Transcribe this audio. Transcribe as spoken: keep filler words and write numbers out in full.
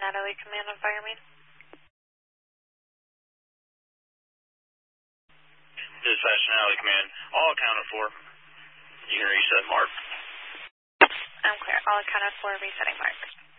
Natalie Command on fire main. Dispatch Natalie Command. All accounted for. You can reset mark. I'm clear. All accounted for. Resetting mark.